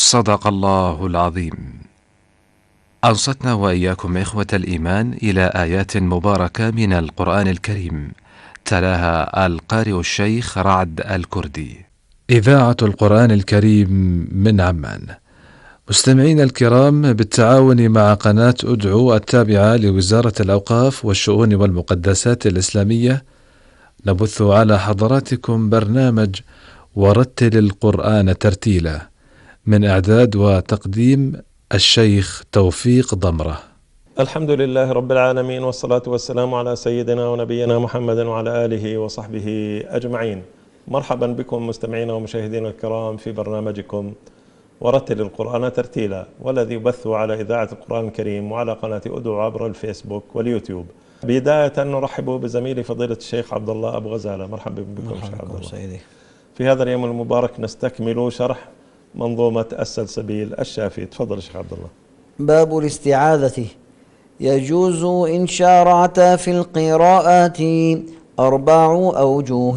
صدق الله العظيم. أنصتنا وإياكم إخوة الإيمان إلى آيات مباركة من القرآن الكريم، تلاها القارئ الشيخ رعد الكردي. إذاعة القرآن الكريم من عمان. مستمعين الكرام، بالتعاون مع قناة أدعو التابعة لوزارة الأوقاف والشؤون والمقدسات الإسلامية، نبث على حضراتكم برنامج ورتل القرآن ترتيلا، من إعداد وتقديم الشيخ توفيق ضمرة. الحمد لله رب العالمين، والصلاة والسلام على سيدنا ونبينا محمد وعلى آله وصحبه أجمعين. مرحبا بكم مستمعين ومشاهدين الكرام في برنامجكم ورتل القرآن ترتيلا، والذي يبث على إذاعة القرآن الكريم وعلى قناة أدعو عبر الفيسبوك واليوتيوب. بداية نرحب بزميلي فضيلة الشيخ عبد الله أبو غزالة. مرحبا بكم شيخ عبد الله. سيدي. في هذا اليوم المبارك نستكمل شرح منظومة السلسبيل الشافي. تفضل شيخ عبد الله. باب الاستعاذة. يجوز إن شارعت في القراءات 4 أوجه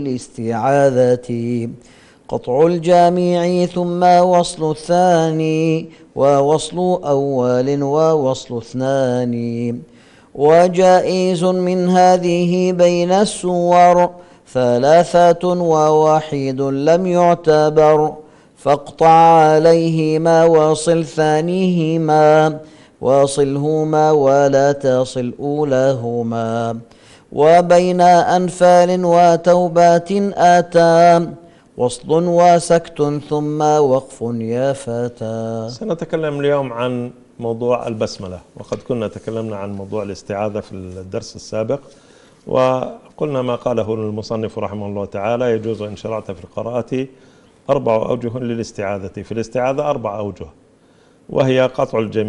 للاستعاذة: قطع الجامع ثم وصل الثاني ووصل أول ووصل اثنان. وجائز من هذه بين السور 3 وواحد لم يعتبر، فاقطع عليهما وصل ثانيهما واصلهما ولا تصل أولاهما. وبين أنفال وتوبات آتى وصل وسكت ثم وقف يا فتى. سنتكلم اليوم عن موضوع البسملة، وقد كنا تكلمنا عن موضوع الاستعاذة في الدرس السابق، وقلنا ما قاله المصنف رحمه الله تعالى: يجوز إن شرعت في القراءة 4 أوجه للاستعاذة. في الاستعاذة 4 أوجه، وهي قطع الجميع